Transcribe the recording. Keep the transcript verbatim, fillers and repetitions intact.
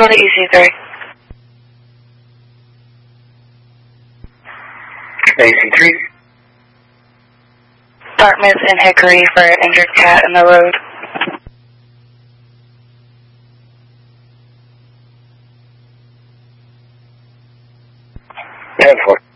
go to E C three. E C three. Dartmouth and Hickory for an injured cat in the road. ten four.